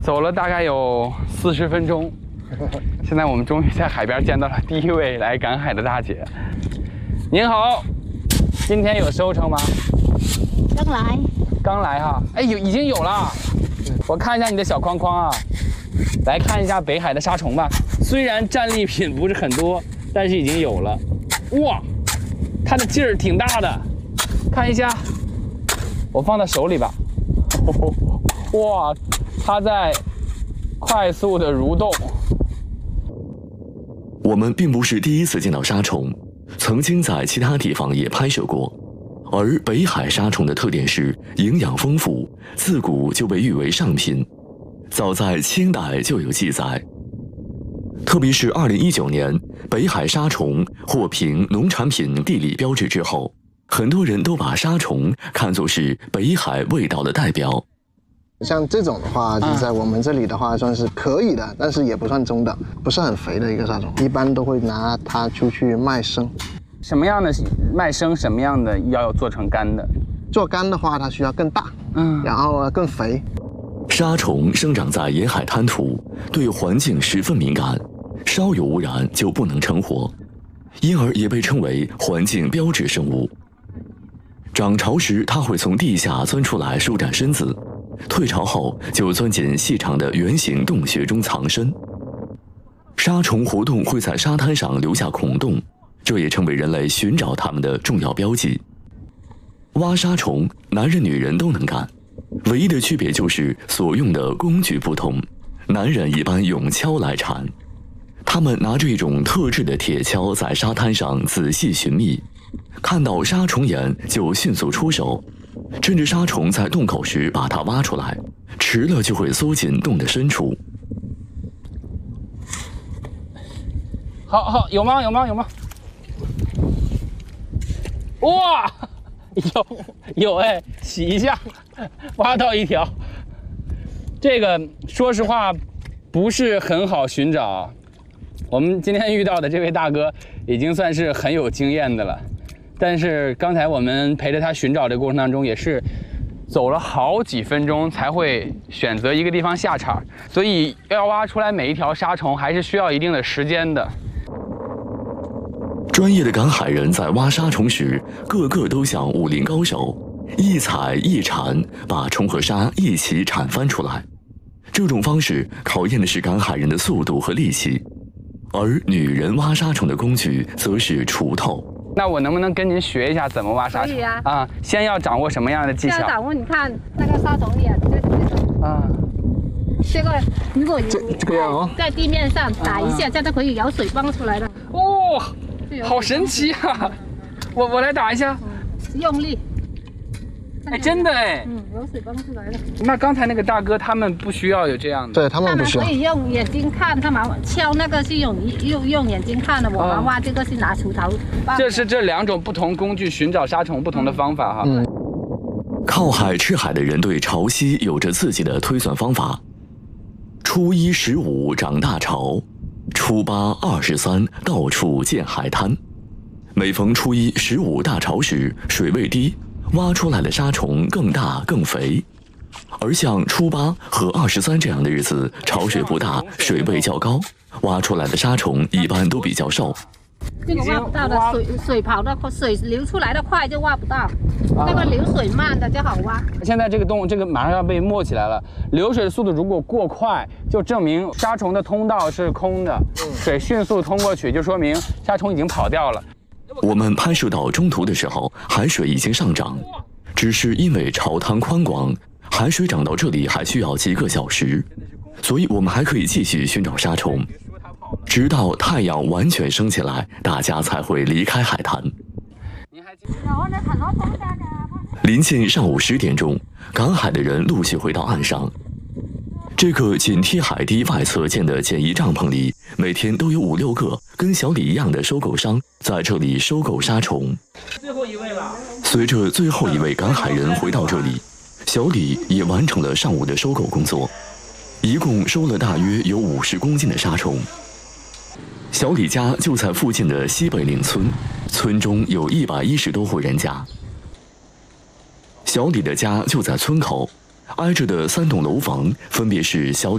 走了大概有40分钟，现在我们终于在海边见到了第一位来赶海的大姐。您好，今天有收成吗？刚来哈，哎，已经有了。我看一下你的小框框啊，来看一下北海的沙虫吧。虽然战利品不是很多，但是已经有了。哇，它的劲儿挺大的，看一下，我放到手里吧。哇，它在快速的蠕动。 我们并不是第一次见到沙虫，曾经在其他地方也拍摄过。而北海沙虫的特点是营养丰富，自古就被誉为上品，早在清代就有记载。特别是2019年，北海沙虫获评农产品地理标志之后，很多人都把沙虫看作是北海味道的代表。 像这种的话，就在我们这里的话算是可以的，但是也不算中等，不是很肥的一个沙虫，一般都会拿它出去卖生。 什么样的卖生，什么样的要做成干的？ 做干的话，它需要更大，然后更肥。 沙虫生长在沿海滩涂，对环境十分敏感，稍有污染就不能成活，因而也被称为环境标志生物。涨潮时，它会从地下钻出来舒展身子，退潮后就钻进细长的圆形洞穴中藏身。沙虫活动会在沙滩上留下孔洞，这也成为人类寻找它们的重要标记。挖沙虫，男人女人都能干，唯一的区别就是所用的工具不同。男人一般用锹来铲，他们拿着一种特制的铁锹在沙滩上仔细寻觅，看到沙虫眼就迅速出手，趁着沙虫在洞口时把它挖出来，迟了就会缩进洞的深处。 好，有吗？哇，有哎，洗一下，挖到一条。这个说实话不是很好寻找，我们今天遇到的这位大哥已经算是很有经验的了，但是刚才我们陪着他寻找的过程当中，也是走了好几分钟才会选择一个地方下场，所以要挖出来每一条沙虫还是需要一定的时间的。 专业的赶海人在挖沙虫时，个个都像武林高手，一踩一铲，把虫和沙一起铲翻出来。这种方式考验的是赶海人的速度和力气，而女人挖沙虫的工具则是锄头。 那我能不能跟您学一下怎么挖沙虫？ 可以啊。 啊，先要掌握什么样的技巧？ 先要掌握，你看那个沙虫眼， 啊， 这个如果这个样哦， 在地面上打一下，这样就可以舀水帮出来了。 哦，好神奇啊！我来打一下， 用力。 哎，真的哎， 舀水帮出来了。 那刚才那个大哥他们不需要有这样的， 对他们不需要。 可以用眼睛看，他们敲那个是用眼睛看的，我们挖这个是拿锄头。 这是这两种不同工具寻找沙虫不同的方法哈。 靠海吃海的人对潮汐有着自己的推算方法。初一15涨大潮，初8、23到处见海滩。每逢初一、15大潮时，水位低，挖出来的沙虫更大更肥。而像初8和23这样的日子，潮水不大，水位较高，挖出来的沙虫一般都比较瘦。 这个挖不到的，水跑的水流出来的快就挖不到，那个流水慢的就好挖。 现在这个洞马上要被没起来了，流水的速度如果过快，就证明沙虫的通道是空的，水迅速通过去，就说明沙虫已经跑掉了。 我们拍摄到中途的时候，海水已经上涨，只是因为潮滩宽广，海水涨到这里还需要几个小时，所以我们还可以继续寻找沙虫，直到太阳完全升起来，大家才会离开海滩。临近上午10点钟，赶海的人陆续回到岸上。这个紧贴海堤外侧建的简易帐篷里，每天都有5、6个跟小李一样的收购商在这里收购沙虫。 最后一位了。 随着最后一位赶海人回到这里，小李也完成了上午的收购工作，一共收了大约有50公斤的沙虫。小李家就在附近的西北岭村，村中有110多户人家。小李的家就在村口，挨着的3栋楼房分别是小李